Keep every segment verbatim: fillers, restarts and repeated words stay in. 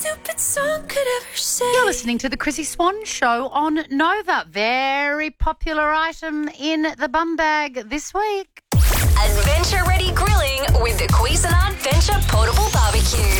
stupid song could ever say. You're listening to the Chrissy Swan Show on Nova. Very popular item in the bum bag this week. Adventure-ready grilling with the Cuisinart Venture Portable Barbecue.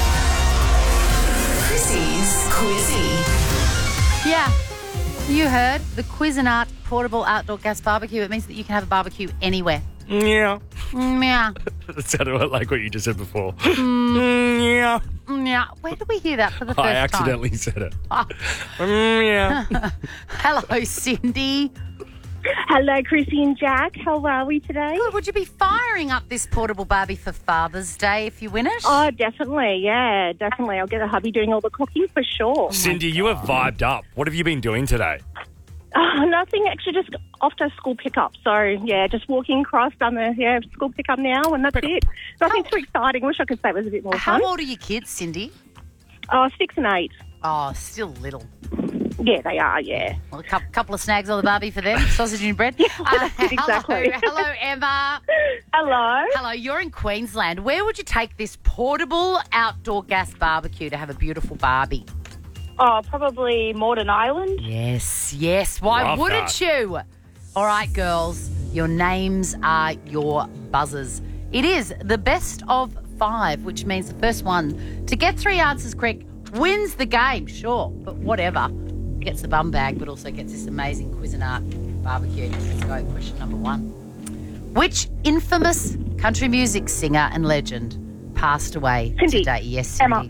Chrissy's Quizzy. Yeah, you heard the Cuisinart Portable Outdoor Gas Barbecue. It means that you can have a barbecue anywhere. Yeah. Mm, yeah. That sounded like what you just said before. Mm, yeah. Mm, yeah. Where did we hear that for the first I time? accidentally said it. Oh. Mm, yeah. Hello, Cindy. Hello, Chrissy and Jack. How are we today? Good. Would you be firing up this portable barbie for Father's Day if you win it? Oh, definitely. Yeah, definitely. I'll get a hubby doing all the cooking for sure. Cindy, you have vibed up. What have you been doing today? Oh, nothing. Actually, just off to school pickup. So, yeah, just walking across, done the yeah, school pickup now, and that's Pick it. Nothing too exciting. Wish I could say it was a bit more How fun. old are your kids, Cindy? Oh, six and eight. Oh, still little. Yeah, they are, yeah. Well, a couple, couple of snags on the barbie for them. Sausage and bread. Uh, exactly. Hello, hello, Emma. Hello. Hello, you're in Queensland. Where would you take this portable outdoor gas barbecue to have a beautiful barbie? Oh, probably Morden Island. Yes, yes. Why Love wouldn't that. you? All right, girls, your names are your buzzers. It is the best of five, which means the first one to get three answers correct wins the game, sure, but whatever. Gets the bum bag, but also gets this amazing Cuisinart barbecue. Let's go, question number one. Which infamous country music singer and legend passed away Cindy. today? Yes, Cindy. Emma.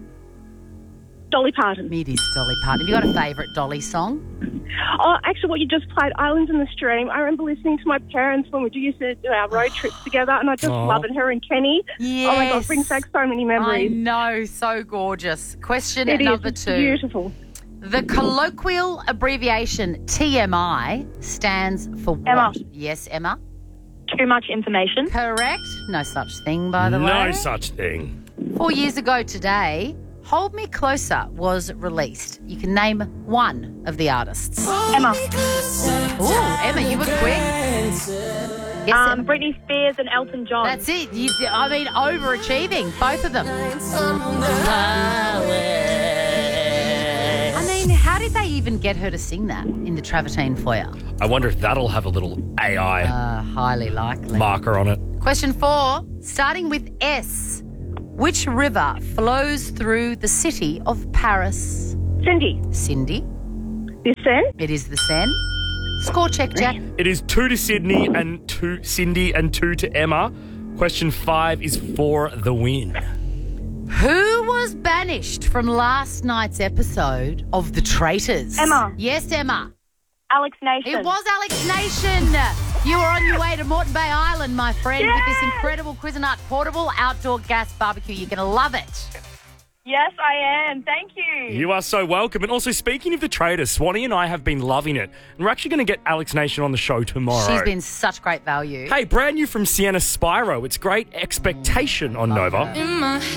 Dolly Parton. It is Dolly Parton. Have you got a favourite Dolly song? Oh, actually, what you just played, Islands in the Stream. I remember listening to my parents when we used to do our road trips together, and I just Aw. love it. Her and Kenny. Yes. Oh, my God, brings back so many I memories. know, so gorgeous. Question It is. number It's two. beautiful. The colloquial abbreviation T M I stands for what? Emma. Yes, Emma. Too much information. Correct. No such thing, by the no way. such thing. Four years ago today, Hold Me Closer was released. You can name one of the artists. Emma. Ooh, Emma, you were quick. Yes, Um, Emma. Britney Spears and Elton John. That's it. You, I mean, overachieving, both of them. I mean, how did they even get her to sing that in the Travertine foyer? I wonder if that'll have a little A I Uh, highly likely. marker on it. Question four, starting with S. Which river flows through the city of Paris? Cindy. Cindy. The Seine. It is the Seine. Score check, Jack. It is two to Sydney and two Cindy and two to Emma. Question five is for the win. Who was banished from last night's episode of The Traitors? Emma. Yes, Emma. Alex Nation. It was Alex Nation. You were on your way to Moreton Bay Island, my friend, with this incredible Cuisinart portable outdoor gas barbecue. You're going to love it. Yes, I am. Thank you. You are so welcome. And also, speaking of the traders, Swanee and I have been loving it. And we're actually going to get Alex Nation on the show tomorrow. She's been such great value. Hey, brand new from Sienna Spyro. It's Great Expectation on Nova. In my